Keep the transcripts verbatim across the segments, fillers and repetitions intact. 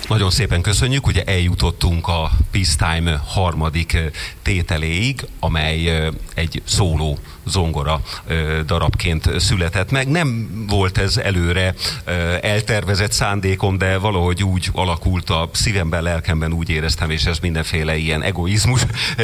Nagyon szépen köszönjük, ugye eljutottunk a Peace Time harmadik tételéig, amely egy szóló zongora darabként született meg. Nem volt ez előre eltervezett szándékom, de valahogy úgy alakult a szívemben, lelkemben, úgy éreztem, és ez mindenféle ilyen egoizmus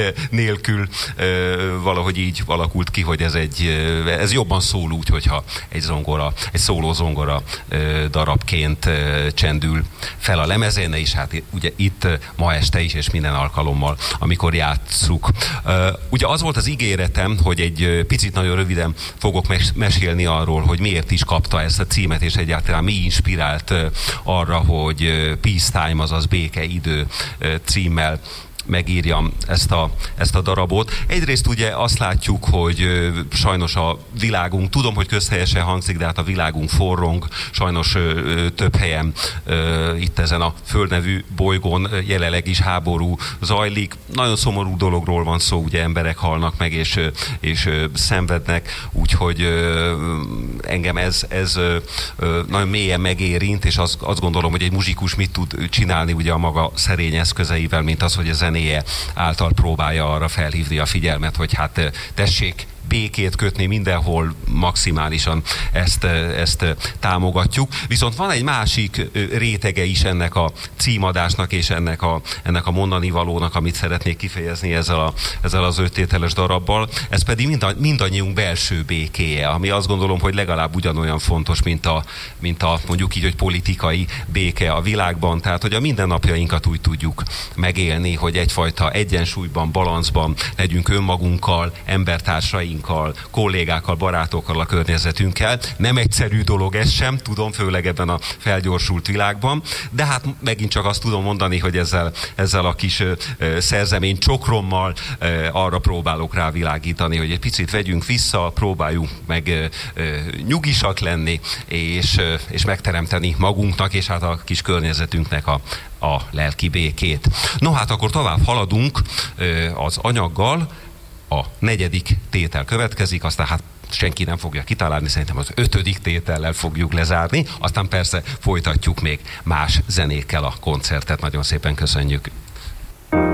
nélkül valahogy így alakult ki, hogy ez egy, ez jobban szól úgy, hogyha egy zongora, egy szóló zongora darabként csendül fel a lemezen, és hát ugye itt ma este is, és minden alkalommal, amikor játsszuk. Ugye az volt az ígéretem, hogy egy picit nagyon röviden fogok mesélni arról, hogy miért is kapta ezt a címet, és egyáltalán mi inspirált arra, hogy Peace Time, azaz békeidő címmel megírjam ezt a, ezt a darabot. Egyrészt ugye azt látjuk, hogy ö, sajnos a világunk, tudom, hogy közhelyesen hangzik, de hát a világunk forrong, sajnos ö, több helyen ö, itt ezen a földnevű bolygón jelenleg is háború zajlik. Nagyon szomorú dologról van szó, ugye emberek halnak meg és, és ö, szenvednek, úgyhogy ö, engem ez, ez ö, ö, nagyon mélyen megérint, és azt, azt gondolom, hogy egy muzsikus mit tud csinálni ugye a maga szerény eszközeivel, mint az, hogy a zenéje által próbálja arra felhívni a figyelmet, hogy hát tessék békét kötni mindenhol, maximálisan ezt, ezt támogatjuk. Viszont van egy másik rétege is ennek a címadásnak és ennek a, ennek a mondani valónak, amit szeretnék kifejezni ezzel, a, ezzel az öttételes darabbal. Ez pedig mind a, mindannyiunk belső békéje, ami azt gondolom, hogy legalább ugyanolyan fontos, mint a, mint a mondjuk így, hogy politikai béke a világban. Tehát, hogy a mindennapjainkat úgy tudjuk megélni, hogy egyfajta egyensúlyban, balanszban legyünk önmagunkkal, embertársaink, kollégákkal, barátokkal, a környezetünkkel. Nem egyszerű dolog ez sem, tudom, főleg ebben a felgyorsult világban, de hát megint csak azt tudom mondani, hogy ezzel, ezzel a kis uh, szerzemény csokrommal uh, arra próbálok rávilágítani, hogy egy picit vegyünk vissza, próbáljunk meg uh, uh, nyugisak lenni, és, uh, és megteremteni magunknak, és hát a kis környezetünknek a, a lelki békét. No hát akkor tovább haladunk uh, az anyaggal. A negyedik tétel következik, aztán hát senki nem fogja kitalálni, szerintem az ötödik tétellel fogjuk lezárni, aztán persze folytatjuk még más zenékkel a koncertet. Nagyon szépen köszönjük!